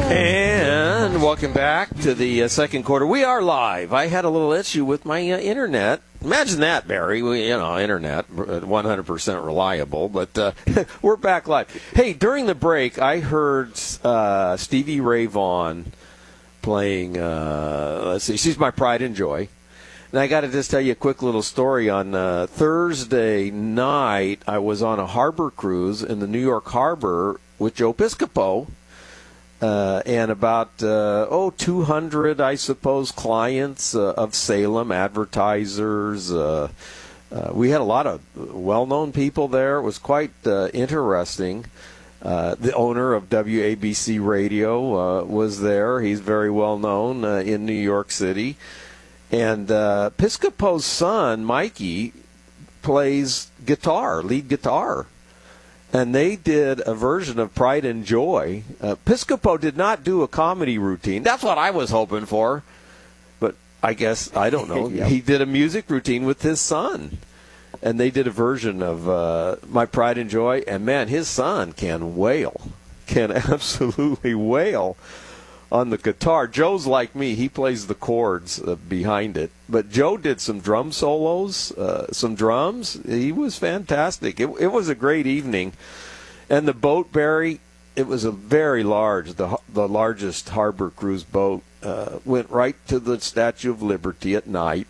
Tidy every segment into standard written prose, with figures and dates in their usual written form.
And welcome back to the second quarter. We are live. I had a little issue with my internet. Imagine that, Barry. Internet, 100% reliable, but we're back live. Hey, during the break, I heard Stevie Ray Vaughan playing, let's see, She's My Pride and Joy. And I got to just tell you a quick little story. On Thursday night, I was on a harbor cruise in the New York Harbor with Joe Piscopo. And about 200, I suppose, clients of Salem, advertisers. We had a lot of well-known people there. It was quite interesting. The owner of WABC Radio was there. He's very well-known in New York City. And Piscopo's son, Mikey, plays guitar, lead guitar. And they did a version of Pride and Joy. Piscopo did not do a comedy routine. That's what I was hoping for. But I guess, I don't know. Yep. He did a music routine with his son. And they did a version of My Pride and Joy. And, man, his son can wail. Can absolutely wail on the guitar. Joe's like me. He plays the chords behind it. But Joe did some drum solos, some drums. He was fantastic. It was a great evening. And the boat, Barry, it was a very large, the largest harbor cruise boat, went right to the Statue of Liberty at night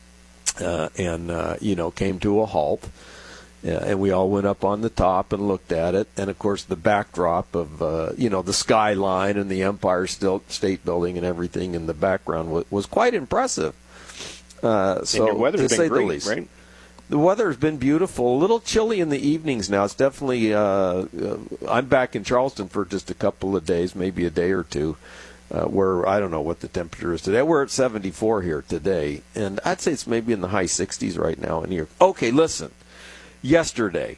and came to a halt. And we all went up on the top and looked at it. And, of course, the backdrop of, the skyline and the Empire State Building and everything in the background was quite impressive. And your weather's been great, right? The weather's been beautiful. A little chilly in the evenings now. It's definitely I'm back in Charleston for just a couple of days, maybe a day or two, where I don't know what the temperature is today. We're at 74 here today. And I'd say it's maybe in the high 60s right now in here. Okay, listen. Yesterday,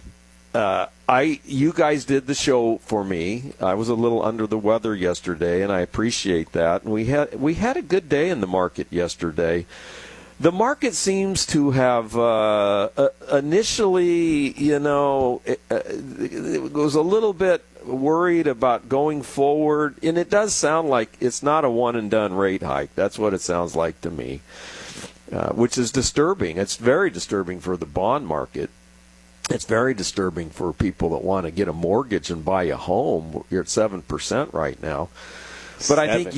you guys did the show for me. I was a little under the weather yesterday, and I appreciate that. And we had a good day in the market yesterday. The market seems to have initially, it was a little bit worried about going forward, and it does sound like it's not a one-and-done rate hike. That's what it sounds like to me, which is disturbing. It's very disturbing for the bond market. It's very disturbing for people that want to get a mortgage and buy a home. You're at 7% right now. But I think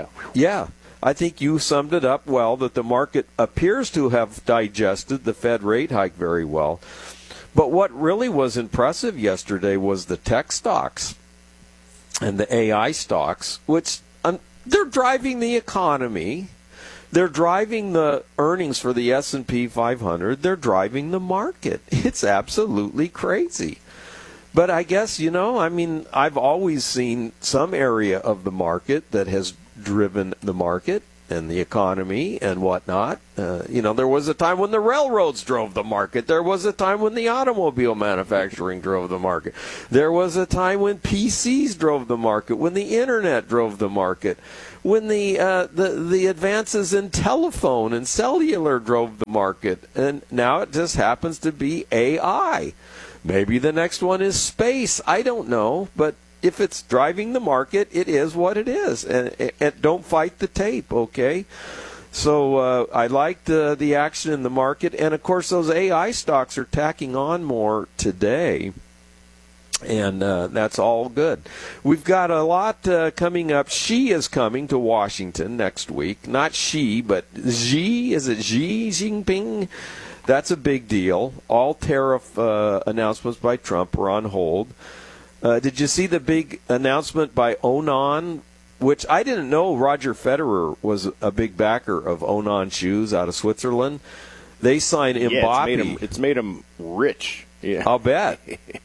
I think you summed it up well, that the market appears to have digested the Fed rate hike very well. But what really was impressive yesterday was the tech stocks and the AI stocks, which they're driving the economy. They're driving the earnings for the S&P 500. They're driving the market. It's absolutely crazy. But I guess, I've always seen some area of the market that has driven the market and the economy and whatnot. There was a time when the railroads drove the market. There was a time when the automobile manufacturing drove the market. There was a time when PCs drove the market, when the internet drove the market, when the advances in telephone and cellular drove the market. And now it just happens to be AI. Maybe the next one is space. I don't know, but if it's driving the market, it is what it is. And don't fight the tape, okay? So I liked the action in the market. And, of course, those AI stocks are tacking on more today. And that's all good. We've got a lot coming up. Xi is coming to Washington next week. Not Xi, but Xi. Is it Xi Jinping? That's a big deal. All tariff announcements by Trump are on hold. Did you see the big announcement by Onan, which I didn't know Roger Federer was a big backer of Onan shoes out of Switzerland? They signed Mbappe. Yeah, it's made him rich. Yeah. I'll bet.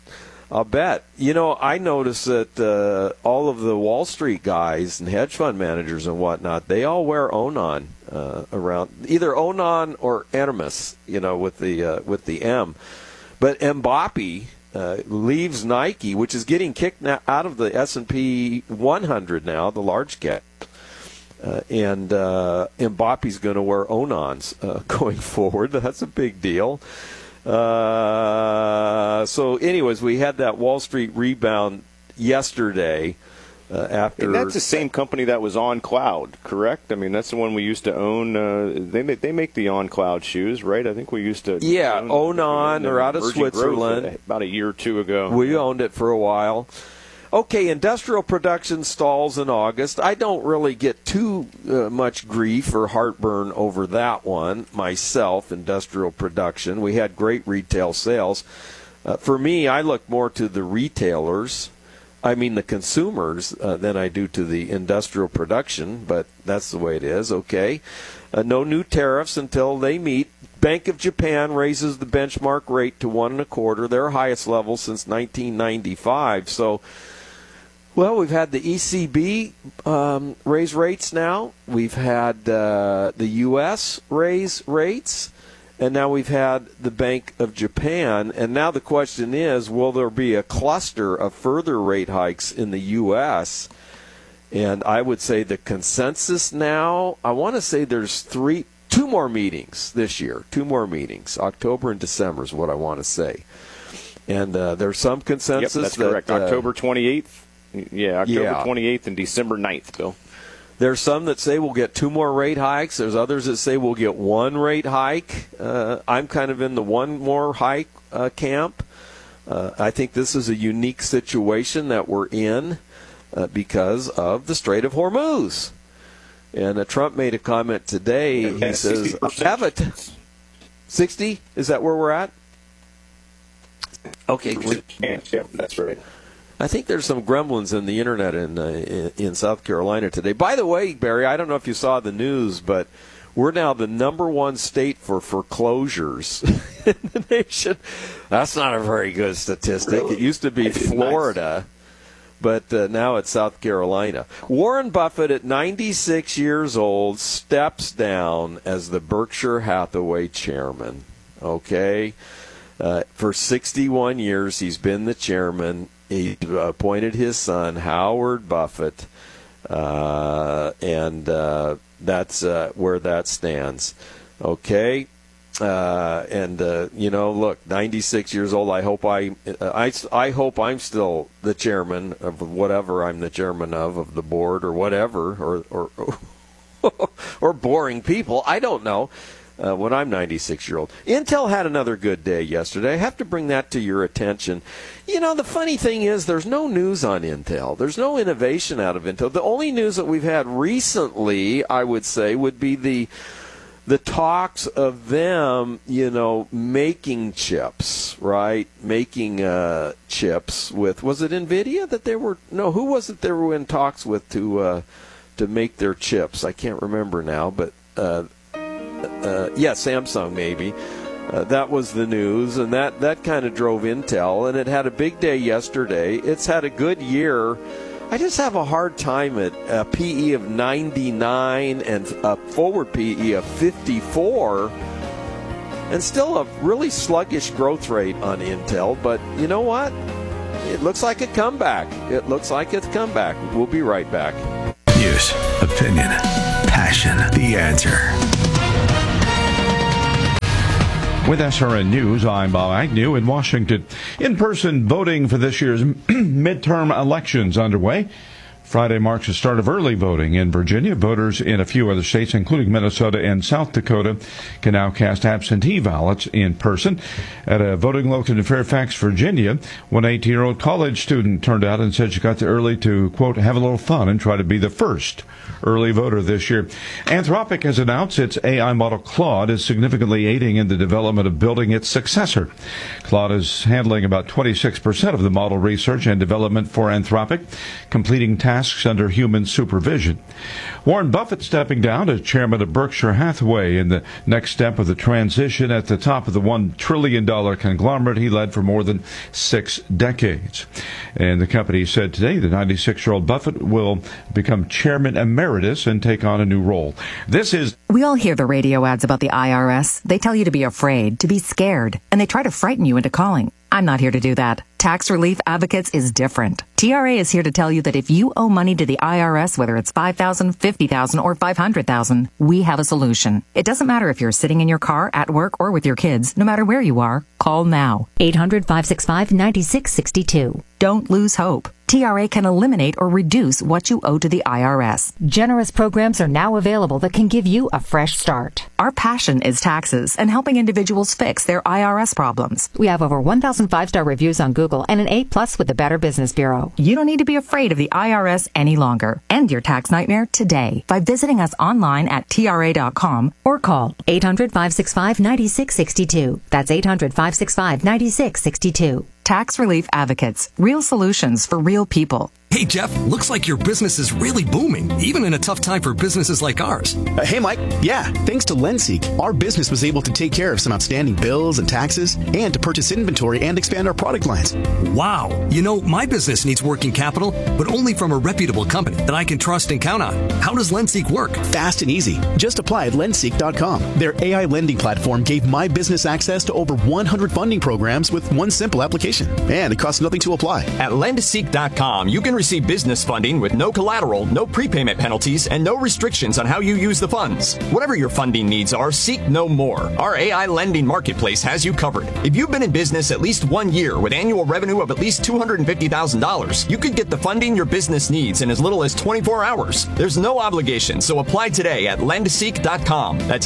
I noticed that all of the Wall Street guys and hedge fund managers and whatnot, they all wear Onan around, either Onan or Hermes, with the M. But Mbappe leaves Nike, which is getting kicked out of the S&P 100 now, the large cap. And Mbappe's going to wear Onans going forward. That's a big deal. So anyways, we had that Wall Street rebound yesterday. after. And that's the same company that was On Cloud, correct? I mean, that's the one we used to own. They make the On Cloud shoes, right? I think we used to. Yeah, Onan. They're out of Switzerland. About a year or two ago. We owned it for a while. Okay, industrial production stalls in August. I don't really get too much grief or heartburn over that one myself, industrial production. We had great retail sales. For me, I look more to the retailers, the consumers, than I do to the industrial production, but that's the way it is, okay. No new tariffs until they meet. Bank of Japan raises the benchmark rate to 1.25, their highest level since 1995. So, well, we've had the ECB raise rates now. We've had the U.S. raise rates. And now we've had the Bank of Japan. And now the question is, will there be a cluster of further rate hikes in the U.S.? And I would say the consensus now, I want to say there's two more meetings this year. 2 more meetings. October and December is what I want to say. And there's some consensus. Yep, that's correct. October 28th. Yeah, October 28th and December 9th, Bill. There's some that say we'll get 2 more rate hikes. There's others that say we'll get 1 rate hike. I'm kind of in the 1 more hike camp. I think this is a unique situation that we're in because of the Strait of Hormuz. And Trump made a comment today. He says, have it. 60? Is that where we're at? Okay. Yeah, that's right. I think there's some gremlins in the internet in South Carolina today. By the way, Barry, I don't know if you saw the news, but we're now the #1 state for foreclosures in the nation. That's not a very good statistic. Really? It used to be Florida, but now it's South Carolina. Warren Buffett, at 96 years old, steps down as the Berkshire Hathaway chairman. Okay? For 61 years, he's been the chairman. He appointed his son, Howard Buffett, and that's where that stands. Okay? Look, 96 years old. I hope I'm still the chairman of whatever I'm the chairman of the board or whatever, or boring people. I don't know. When I'm 96-year-old. Intel had another good day yesterday. I have to bring that to your attention. The funny thing is there's no news on Intel. There's no innovation out of Intel. The only news that we've had recently, I would say, would be the talks of them, making chips, right? Making chips with, was it NVIDIA that they were, no, who was it they were in talks with to make their chips? I can't remember now, but Samsung maybe. That was the news, and that kind of drove Intel, and it had a big day yesterday. It's had a good year. I just have a hard time at a PE of 99 and a forward PE of 54, and still a really sluggish growth rate on Intel. But you know what? It looks like a comeback. We'll be right back. News, opinion, passion, the answer. With SRN News, I'm Bob Agnew in Washington. In-person voting for this year's midterm elections underway. Friday marks the start of early voting in Virginia. Voters in a few other states, including Minnesota and South Dakota, can now cast absentee ballots in person. At a voting location in Fairfax, Virginia, one 18-year-old college student turned out and said she got there early to, quote, have a little fun and try to be the first early voter this year. Anthropic has announced its AI model Claude is significantly aiding in the development of building its successor. Claude is handling about 26% of the model research and development for Anthropic, completing tasks under human supervision. Warren Buffett stepping down as chairman of Berkshire Hathaway in the next step of the transition at the top of the $1 trillion conglomerate he led for more than 6 decades. And the company said today the 96-year-old Buffett will become chairman emeritus and take on a new role. We all hear the radio ads about the IRS. They tell you to be afraid, to be scared, and they try to frighten you into calling. I'm not here to do that. Tax Relief Advocates is different. TRA is here to tell you that if you owe money to the IRS, whether it's $5,000, $50,000, or $500,000, we have a solution. It doesn't matter if you're sitting in your car, at work, or with your kids. No matter where you are, call now. 800-565-9662. Don't lose hope. TRA can eliminate or reduce what you owe to the IRS. Generous programs are now available that can give you a fresh start. Our passion is taxes and helping individuals fix their IRS problems. We have over 1,000 5-star reviews on Google and an A+ with the Better Business Bureau. You don't need to be afraid of the IRS any longer. End your tax nightmare today by visiting us online at TRA.com or call 800-565-9662. That's 800-565-9662. Tax Relief Advocates. Real solutions for real people. Hey, Jeff, looks like your business is really booming, even in a tough time for businesses like ours. Hey, Mike. Yeah, thanks to LendSeek, our business was able to take care of some outstanding bills and taxes and to purchase inventory and expand our product lines. Wow. You know, my business needs working capital, but only from a reputable company that I can trust and count on. How does LendSeek work? Fast and easy. Just apply at lendseek.com. Their AI lending platform gave my business access to over 100 funding programs with one simple application. And it costs nothing to apply. At lendseek.com, you can receive business funding with no collateral, no prepayment penalties, and no restrictions on how you use the funds. Whatever your funding needs are, seek no more. Our AI lending marketplace has you covered. If you've been in business at least 1 year with annual revenue of at least $250,000, you could get the funding your business needs in as little as 24 hours. There's no obligation, so apply today at lendseek.com. That's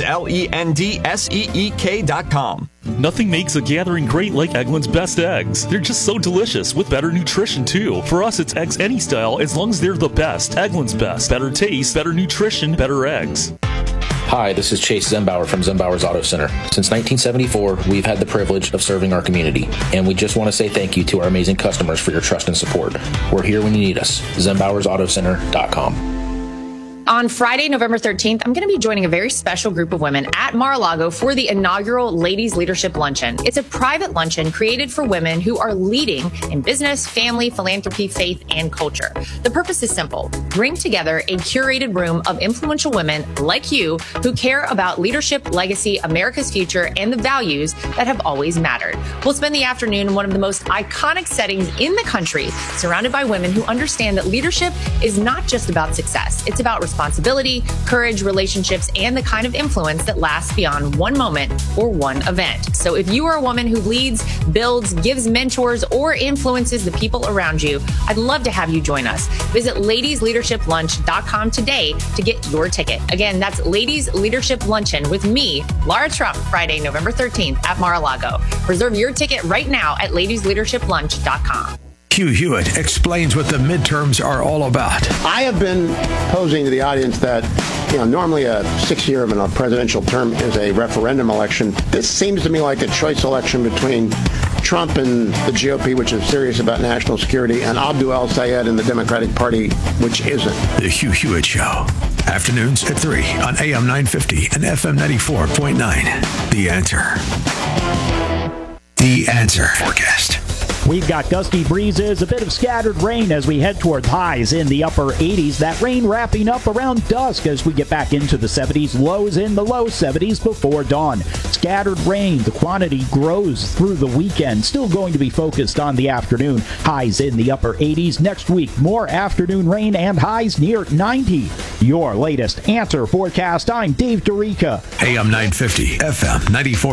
LENDSEEK.com. Nothing makes a gathering great like Eggland's Best Eggs. They're just so delicious, with better nutrition too. For us, it's eggs any style, as long as they're the best. Eggland's Best. Better taste, better nutrition, better eggs. Hi, this is Chase Zembauer from Zembauer's Auto Center. Since 1974, we've had the privilege of serving our community, and we just want to say thank you to our amazing customers for your trust and support. We're here when you need us. ZembauersAutoCenter.com. On Friday, November 13th, I'm going to be joining a very special group of women at Mar-a-Lago for the inaugural Ladies Leadership Luncheon. It's a private luncheon created for women who are leading in business, family, philanthropy, faith, and culture. The purpose is simple. Bring together a curated room of influential women like you who care about leadership, legacy, America's future, and the values that have always mattered. We'll spend the afternoon in one of the most iconic settings in the country, surrounded by women who understand that leadership is not just about success. It's about responsibility, courage, relationships, and the kind of influence that lasts beyond one moment or one event. So if you are a woman who leads, builds, gives mentors, or influences the people around you, I'd love to have you join us. Visit ladiesleadershiplunch.com today to get your ticket. Again, that's Ladies Leadership Luncheon with me, Lara Trump, Friday, November 13th at Mar-a-Lago. Reserve your ticket right now at ladiesleadershiplunch.com. Hugh Hewitt explains what the midterms are all about. I have been posing to the audience that, normally a 6-year of a presidential term is a referendum election. This seems to me like a choice election between Trump and the GOP, which is serious about national security, and Abdul El-Sayed and the Democratic Party, which isn't. The Hugh Hewitt Show. Afternoons at 3 on AM 950 and FM 94.9. The Answer. The Answer forecast. We've got gusty breezes, a bit of scattered rain as we head toward highs in the upper 80s. That rain wrapping up around dusk as we get back into the 70s, lows in the low 70s before dawn. Scattered rain, the quantity grows through the weekend. Still going to be focused on the afternoon. Highs in the upper 80s. Next week, more afternoon rain and highs near 90. Your latest Answer forecast. I'm Dave Dorica. AM 950, FM 94.